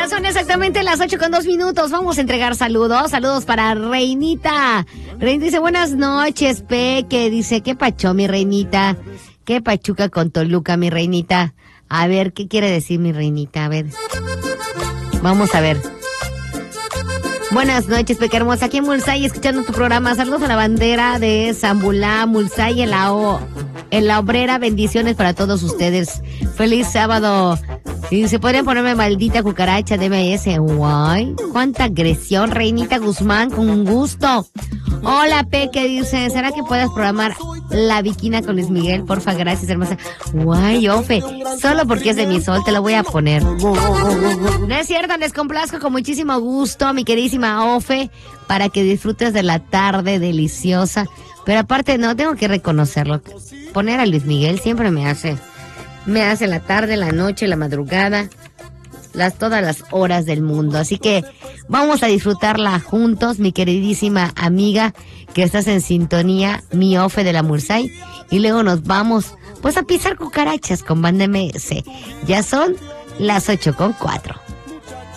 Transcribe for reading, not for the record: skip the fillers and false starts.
Ya son exactamente las 8:02. Vamos a entregar saludos. Saludos para Reinita. Reinita dice, buenas noches, Peque. Dice, ¿qué pacho, mi Reinita? ¿Qué pachuca con Toluca, mi Reinita? A ver, ¿qué quiere decir mi Reinita? A ver. Vamos a ver. Buenas noches, Peque hermosa. Aquí en Mulsay, escuchando tu programa. Saludos a la bandera de Zambulá, Mulsay, en la Obrera. Bendiciones para todos ustedes. Feliz sábado. Y se podrían ponerme maldita cucaracha de MS. Guay. Cuánta agresión, Reinita Guzmán, con gusto. Hola, Peque, dice, ¿será que puedas programar La Viquina con Luis Miguel? Porfa, gracias, hermosa. Guay, Ofe, solo porque es de mi sol te lo voy a poner. No es cierto, les complazco con muchísimo gusto, mi queridísima Ofe, para que disfrutes de la tarde deliciosa. Pero aparte, no, tengo que reconocerlo. Poner a Luis Miguel siempre me hace la tarde, la noche, la madrugada, todas las horas del mundo. Así que vamos a disfrutarla juntos, mi queridísima amiga, que estás en sintonía, mi Ofe de la Mulsay. Y luego nos vamos, pues, a pisar cucarachas con Banda MS. Ya son las 8:04.